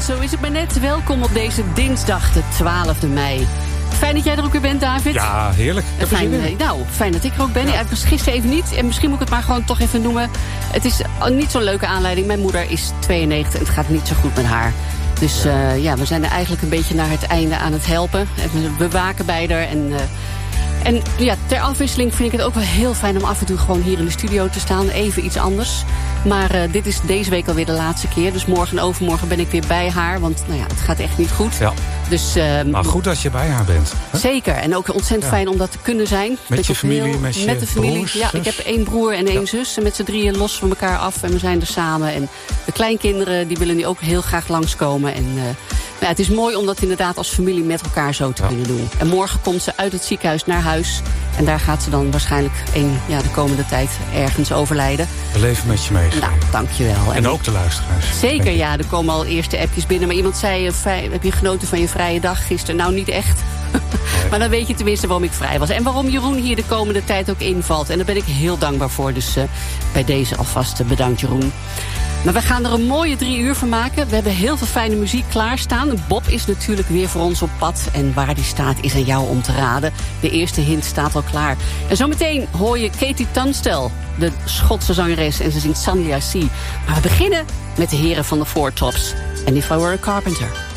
Zo is het maar net. Welkom op deze dinsdag, de 12e mei. Fijn dat jij er ook weer bent, David. Ja, heerlijk. Fijn dat ik er ook ben. Ja. Ik was gisteren even niet. En misschien moet ik het maar gewoon toch even noemen. Het is niet zo'n leuke aanleiding. Mijn moeder is 92 en het gaat niet zo goed met haar. Dus we zijn er eigenlijk een beetje naar het einde aan het helpen. We waken bij haar. En ter afwisseling vind ik het ook wel heel fijn om af en toe gewoon hier in de studio te staan. Even iets anders. Maar dit is deze week alweer de laatste keer. Dus morgen en overmorgen ben ik weer bij haar. Want het gaat echt niet goed. Ja. Dus, maar goed dat je bij haar bent. Hè? Zeker. En ook ontzettend fijn om dat te kunnen zijn. Met je familie, met de familie. Broers, ja, ik heb 1 broer en 1 zus. En met z'n drieën los van elkaar af. En we zijn er samen. En de kleinkinderen die willen nu ook heel graag langskomen. En het is mooi om dat inderdaad als familie met elkaar zo te kunnen doen. En morgen komt ze uit het ziekenhuis naar huis. En daar gaat ze dan waarschijnlijk de komende tijd ergens overlijden. We leven met je mee. Nou, dankjewel. En ook de luisteraars. Zeker, ja. Er komen al eerste appjes binnen. Maar iemand zei, heb je genoten van je vrije dag gisteren? Nou, niet echt. Nee. Maar dan weet je tenminste waarom ik vrij was. En waarom Jeroen hier de komende tijd ook invalt. En daar ben ik heel dankbaar voor. Dus bij deze alvast bedankt, Jeroen. Maar we gaan er een mooie 3 uur van maken. We hebben heel veel fijne muziek klaarstaan. Bob is natuurlijk weer voor ons op pad. En waar die staat is aan jou om te raden. De eerste hint staat al klaar. En zometeen hoor je Katie Tunstall, de Schotse zangeres. En ze zingt Suddenly I See. Maar we beginnen met de heren van de Four Tops. And If I Were a Carpenter.